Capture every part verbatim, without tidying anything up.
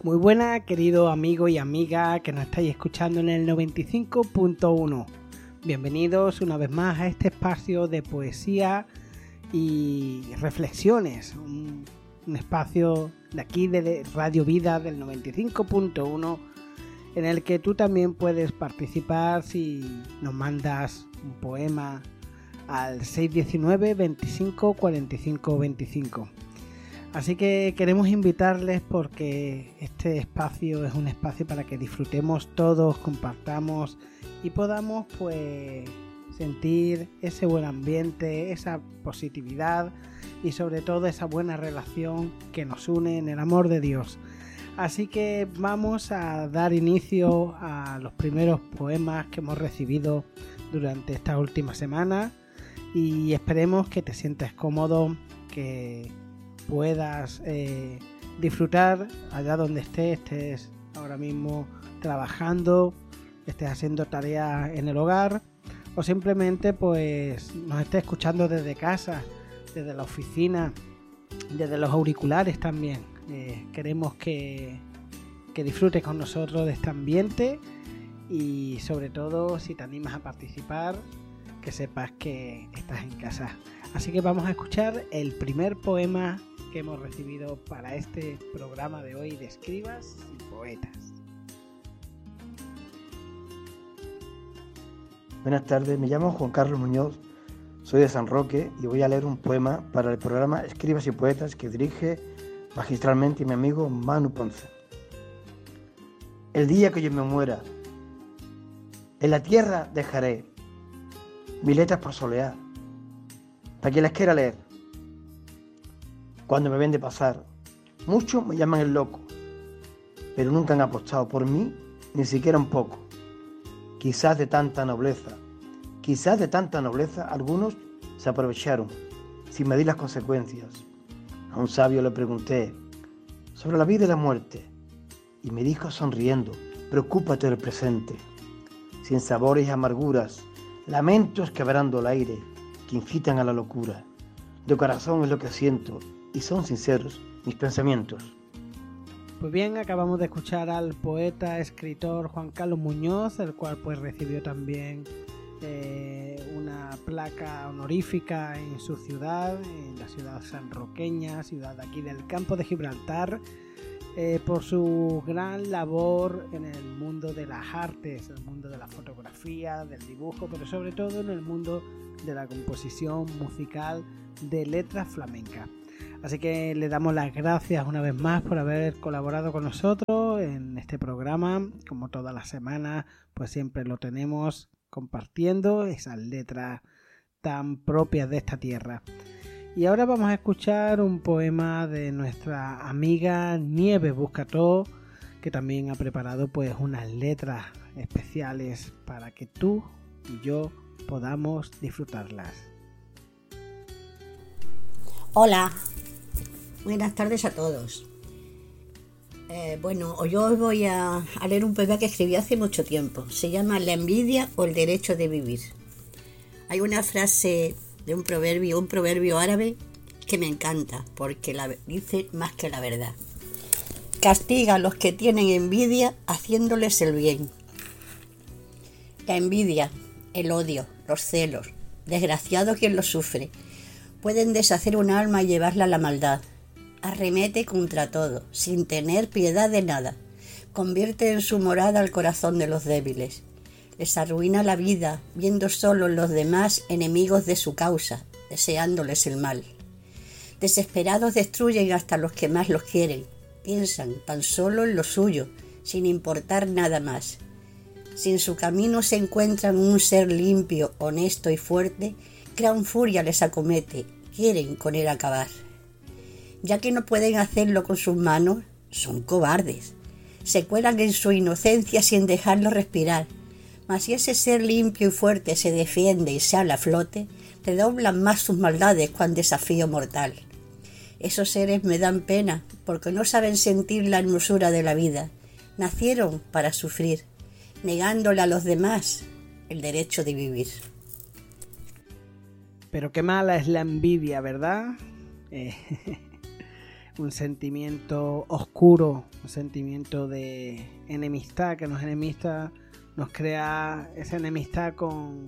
Muy buena, querido amigo y amiga que nos estáis escuchando en el noventa y cinco punto uno. Bienvenidos una vez más a este espacio de poesía y reflexiones. Un, un espacio de aquí de Radio Vida del noventa y cinco punto uno en el que tú también puedes participar si nos mandas un poema al seis uno nueve, veinticinco, cuarenta y cinco, veinticinco. Así que queremos invitarles porque este espacio es un espacio para que disfrutemos todos, compartamos y podamos pues sentir ese buen ambiente, esa positividad y sobre todo esa buena relación que nos une en el amor de Dios. Así que vamos a dar inicio a los primeros poemas que hemos recibido durante esta última semana y esperemos que te sientas cómodo, que puedas eh, disfrutar allá donde estés, estés ahora mismo trabajando, estés haciendo tareas en el hogar o simplemente pues nos estés escuchando desde casa, desde la oficina, desde los auriculares también. Eh, queremos que, que disfrutes con nosotros de este ambiente y sobre todo si te animas a participar, que sepas que estás en casa. Así que vamos a escuchar el primer poema que hemos recibido para este programa de hoy de Escribas y Poetas. Buenas tardes, me llamo Juan Carlos Muñoz, soy de San Roque y voy a leer un poema para el programa Escribas y Poetas que dirige magistralmente mi amigo Manu Ponce. El día que yo me muera, en la tierra dejaré mis letras por solear, para quien las quiera leer. Cuando me ven de pasar, muchos me llaman el loco, pero nunca han apostado por mí, ni siquiera un poco. Quizás de tanta nobleza, quizás de tanta nobleza, algunos se aprovecharon, sin medir las consecuencias. A un sabio le pregunté sobre la vida y la muerte, y me dijo sonriendo, preocúpate del presente. Sin sabores y amarguras, lamentos quebrando el aire, que incitan a la locura. De corazón es lo que siento, y son sinceros mis pensamientos. Pues bien, acabamos de escuchar al poeta, escritor Juan Carlos Muñoz, el cual pues recibió también eh, una placa honorífica en su ciudad, en la ciudad sanroqueña, ciudad aquí del campo de Gibraltar, eh, por su gran labor en el mundo de las artes, en el mundo de la fotografía, del dibujo, pero sobre todo en el mundo de la composición musical de letras flamencas. Así que le damos las gracias una vez más por haber colaborado con nosotros en este programa. Como todas las semanas, pues siempre lo tenemos compartiendo esas letras tan propias de esta tierra. Y ahora vamos a escuchar un poema de nuestra amiga Nieves Buscató, que también ha preparado pues unas letras especiales para que tú y yo podamos disfrutarlas. Hola, buenas tardes a todos. Eh, bueno, yo os voy a, a leer un poema que escribí hace mucho tiempo. Se llama La envidia o el derecho de vivir. Hay una frase de un proverbio, un proverbio árabe que me encanta porque la dice más que la verdad. Castiga a los que tienen envidia haciéndoles el bien. La envidia, el odio, los celos, desgraciado quien los sufre, pueden deshacer un alma y llevarla a la maldad. Arremete contra todo, sin tener piedad de nada. Convierte en su morada al corazón de los débiles. Les arruina la vida, viendo solo en los demás enemigos de su causa, deseándoles el mal. Desesperados destruyen hasta los que más los quieren. Piensan tan solo en lo suyo, sin importar nada más. Si en su camino se encuentran un ser limpio, honesto y fuerte, gran furia les acomete, quieren con él acabar. Ya que no pueden hacerlo con sus manos, son cobardes. Se cuelan en su inocencia sin dejarlo respirar. Mas si ese ser limpio y fuerte se defiende y sale a flote, redoblan más sus maldades cuan desafío mortal. Esos seres me dan pena, porque no saben sentir la hermosura de la vida. Nacieron para sufrir, negándole a los demás el derecho de vivir. Pero qué mala es la envidia, ¿verdad? Eh, un sentimiento oscuro, un sentimiento de enemistad que nos enemista, nos crea esa enemistad con,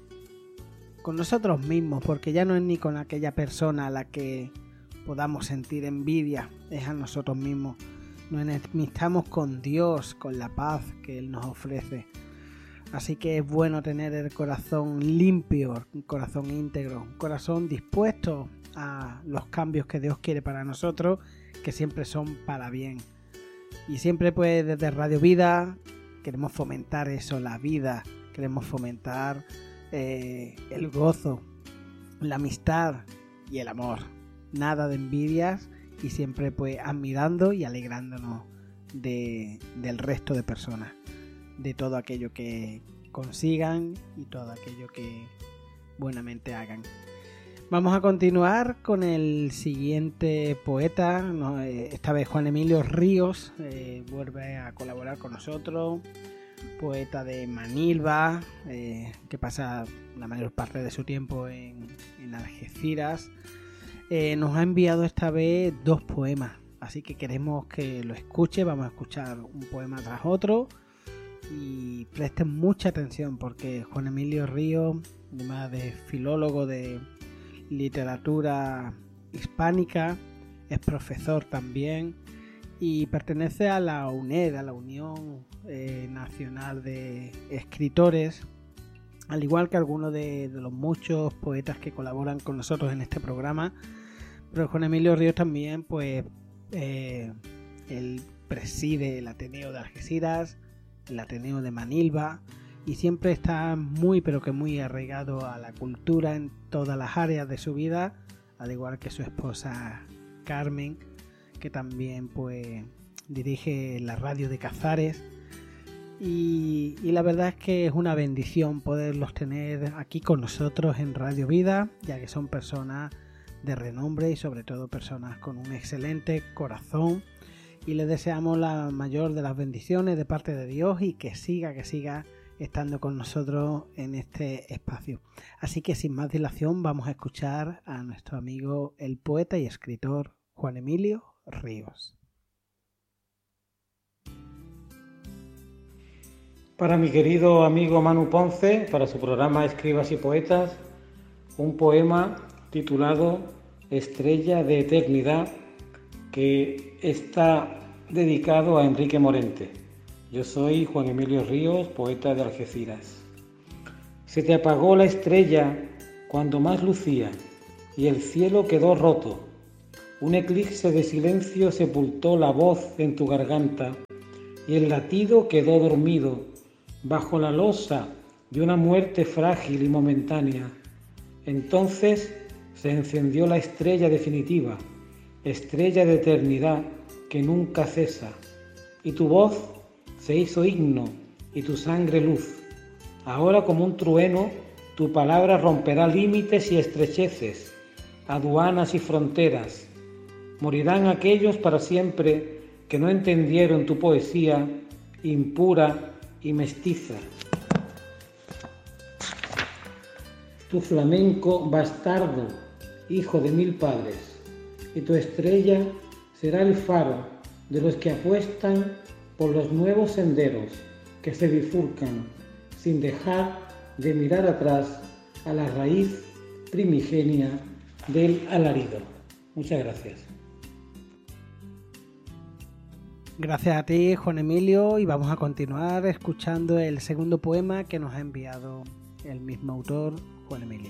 con nosotros mismos, porque ya no es ni con aquella persona a la que podamos sentir envidia, es a nosotros mismos. Nos enemistamos con Dios, con la paz que Él nos ofrece. Así que es bueno tener el corazón limpio, un corazón íntegro, un corazón dispuesto a los cambios que Dios quiere para nosotros, que siempre son para bien. Y siempre pues desde Radio Vida queremos fomentar eso, la vida, queremos fomentar eh, el gozo, la amistad y el amor. Nada de envidias y siempre pues admirando y alegrándonos de, del resto de personas, de todo aquello que consigan y todo aquello que buenamente hagan. Vamos a continuar con el siguiente poeta, no, eh, esta vez Juan Emilio Ríos, eh, vuelve a colaborar con nosotros, poeta de Manilva, eh, que pasa la mayor parte de su tiempo en, en Algeciras. Eh, nos ha enviado esta vez dos poemas, así que queremos que lo escuche. Vamos a escuchar un poema tras otro y presten mucha atención, porque Juan Emilio Ríos, además de filólogo de literatura hispánica, es profesor también y pertenece a la U N E D, a la Unión eh, Nacional de Escritores, al igual que algunos de, de los muchos poetas que colaboran con nosotros en este programa. Pero Juan Emilio Ríos también, pues, eh, él preside el Ateneo de Algeciras, el Ateneo de Manilva, y siempre está muy, pero que muy arraigado a la cultura en todas las áreas de su vida, al igual que su esposa Carmen, que también, pues, dirige la radio de Cazares. Y, y la verdad es que es una bendición poderlos tener aquí con nosotros en Radio Vida, ya que son personas de renombre y sobre todo personas con un excelente corazón, y les deseamos la mayor de las bendiciones de parte de Dios y que siga, que siga estando con nosotros en este espacio. Así que sin más dilación vamos a escuchar a nuestro amigo el poeta y escritor Juan Emilio Ríos. Para mi querido amigo Manu Ponce, para su programa Escribas y Poetas, un poema titulado Estrella de Eternidad, que está dedicado a Enrique Morente. Yo soy Juan Emilio Ríos, poeta de Algeciras. Se te apagó la estrella cuando más lucía y el cielo quedó roto. Un eclipse de silencio sepultó la voz en tu garganta y el latido quedó dormido bajo la losa de una muerte frágil y momentánea. Entonces se encendió la estrella definitiva, estrella de eternidad que nunca cesa, y tu voz se hizo himno y tu sangre luz. Ahora como un trueno tu palabra romperá límites y estrecheces, aduanas y fronteras. Morirán aquellos para siempre que no entendieron tu poesía impura y mestiza. Tu flamenco bastardo, hijo de mil padres, y tu estrella será el faro de los que apuestan por los nuevos senderos que se bifurcan sin dejar de mirar atrás a la raíz primigenia del alarido. Muchas gracias. Gracias a ti, Juan Emilio, y vamos a continuar escuchando el segundo poema que nos ha enviado el mismo autor, Juan Emilio.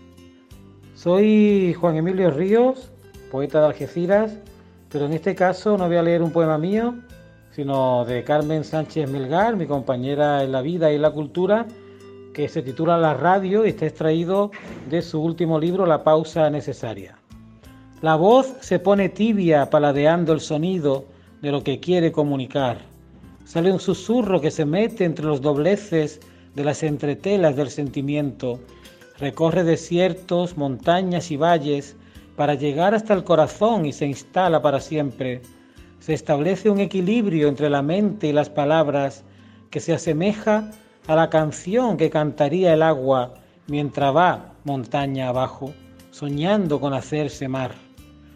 Soy Juan Emilio Ríos, poeta de Algeciras, pero en este caso no voy a leer un poema mío, sino de Carmen Sánchez Melgar, mi compañera en la vida y en la cultura, que se titula La radio y está extraído de su último libro, La pausa necesaria. La voz se pone tibia paladeando el sonido de lo que quiere comunicar. Sale un susurro que se mete entre los dobleces de las entretelas del sentimiento. Recorre desiertos, montañas y valles para llegar hasta el corazón y se instala para siempre. Se establece un equilibrio entre la mente y las palabras que se asemeja a la canción que cantaría el agua mientras va montaña abajo, soñando con hacerse mar.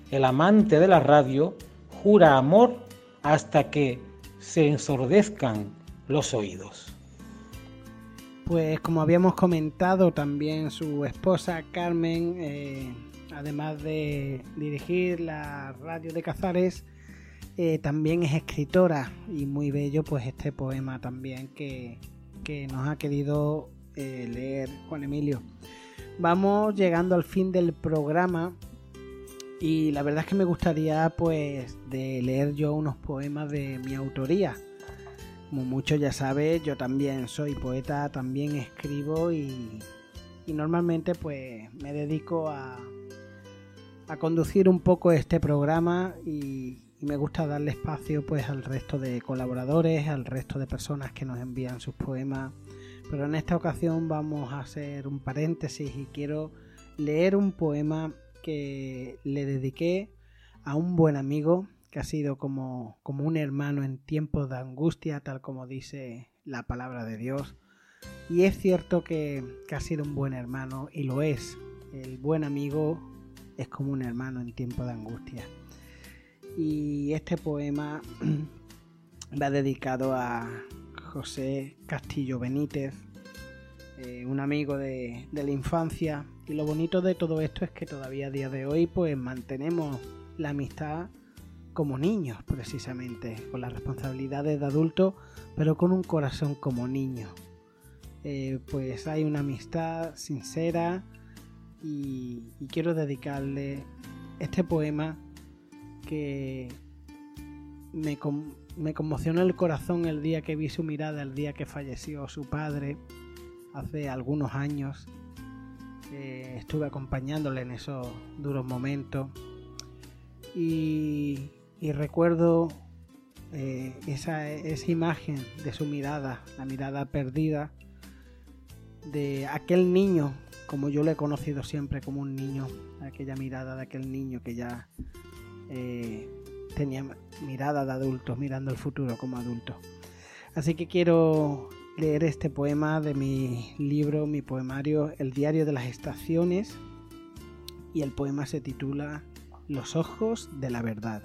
el amante de la radio jura amor hasta que se ensordezcan los oídos. Pues como habíamos comentado, también su esposa Carmen, eh, además de dirigir la radio de Cazares, eh, también es escritora, y muy bello pues este poema también que, que nos ha querido eh, leer Juan Emilio. Vamos llegando al fin del programa y la verdad es que me gustaría pues de leer yo unos poemas de mi autoría. Como muchos ya sabes, yo también soy poeta, también escribo y, y normalmente pues me dedico a, a conducir un poco este programa y, y me gusta darle espacio pues al resto de colaboradores, al resto de personas que nos envían sus poemas. Pero en esta ocasión vamos a hacer un paréntesis y quiero leer un poema que le dediqué a un buen amigo que ha sido como, como un hermano en tiempos de angustia, tal como dice la palabra de Dios. Y es cierto que, que ha sido un buen hermano, y lo es. El buen amigo es como un hermano en tiempos de angustia. Y este poema va dedicado a José Castillo Benítez, eh, un amigo de, de la infancia. Y lo bonito de todo esto es que todavía a día de hoy pues mantenemos la amistad como niños, precisamente, con las responsabilidades de adultos, pero con un corazón como niño. Eh, pues hay una amistad sincera y, y quiero dedicarle este poema que me, con, me conmocionó el corazón el día que vi su mirada, el día que falleció su padre, hace algunos años. Eh, estuve acompañándole en esos duros momentos y Y recuerdo eh, esa, esa imagen de su mirada, la mirada perdida de aquel niño, como yo lo he conocido siempre como un niño, aquella mirada de aquel niño que ya eh, tenía mirada de adulto, mirando el futuro como adulto. Así que quiero leer este poema de mi libro, mi poemario, El diario de las estaciones, y el poema se titula Los ojos de la verdad.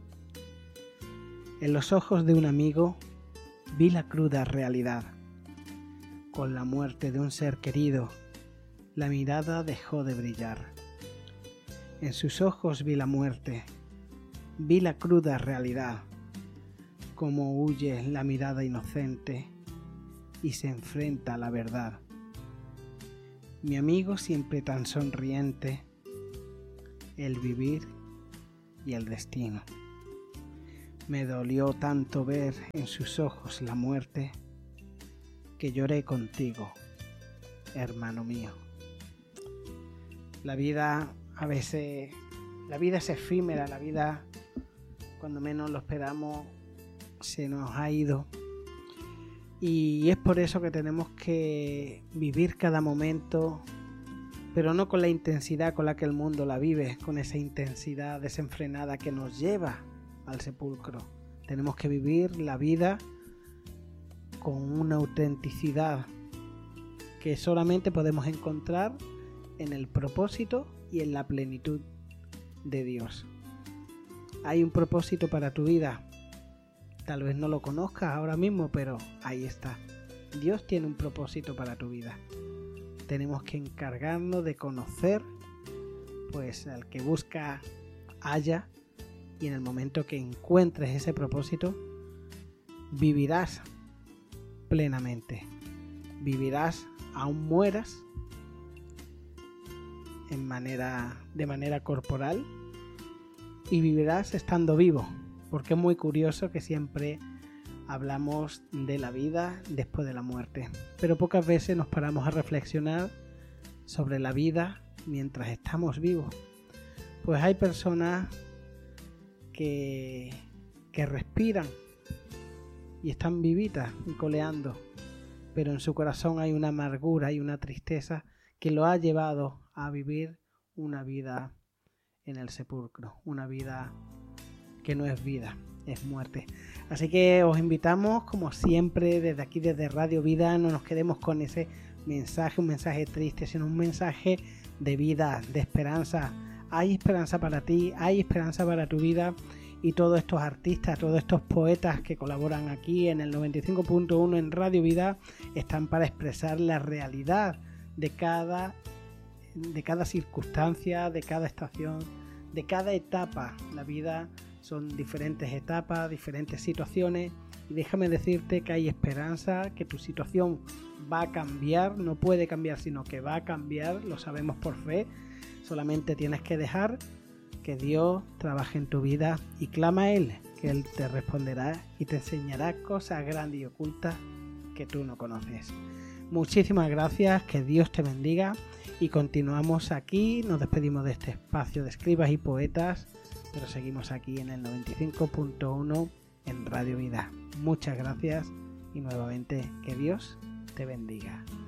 En los ojos de un amigo vi la cruda realidad. Con la muerte de un ser querido, la mirada dejó de brillar. En sus ojos vi la muerte, vi la cruda realidad, cómo huye la mirada inocente y se enfrenta a la verdad. Mi amigo siempre tan sonriente, el vivir y el destino. Me dolió tanto ver en sus ojos la muerte, que lloré contigo, hermano mío. La vida a veces, la vida es efímera, la vida cuando menos lo esperamos se nos ha ido. Y es por eso que tenemos que vivir cada momento, pero no con la intensidad con la que el mundo la vive, con esa intensidad desenfrenada que nos lleva al sepulcro. Tenemos que vivir la vida con una autenticidad que solamente podemos encontrar en el propósito y en la plenitud de Dios. Hay un propósito para tu vida. Tal vez no lo conozcas ahora mismo, pero ahí está. Dios tiene un propósito para tu vida. Tenemos que encargarnos de conocer, pues al que busca halla, y en el momento que encuentres ese propósito, vivirás plenamente. Vivirás aún mueras en manera, de manera corporal, y vivirás estando vivo, porque es muy curioso que siempre hablamos de la vida después de la muerte, pero pocas veces nos paramos a reflexionar sobre la vida mientras estamos vivos. Pues hay personas que, que respiran y están vivitas y coleando, pero en su corazón hay una amargura y una tristeza que lo ha llevado a vivir una vida en el sepulcro, una vida que no es vida, es muerte. Así que os invitamos, como siempre, desde aquí, desde Radio Vida, no nos quedemos con ese mensaje, un mensaje triste, sino un mensaje de vida, de esperanza. hay esperanza para ti, hay esperanza para tu vida. Y todos estos artistas, todos estos poetas que colaboran aquí en el noventa y cinco punto uno en Radio Vida están para expresar la realidad de cada, de cada circunstancia, de cada estación, de cada etapa. La vida son diferentes etapas, diferentes situaciones, y déjame decirte que hay esperanza, que tu situación va a cambiar, no puede cambiar, sino que va a cambiar, lo sabemos por fe. Solamente tienes que dejar que Dios trabaje en tu vida y clama a Él, que Él te responderá y te enseñará cosas grandes y ocultas que tú no conoces. Muchísimas gracias, que Dios te bendiga, y continuamos aquí. Nos despedimos de este espacio de escribas y poetas, pero seguimos aquí en el noventa y cinco punto uno en Radio Vida. Muchas gracias y nuevamente que Dios te bendiga.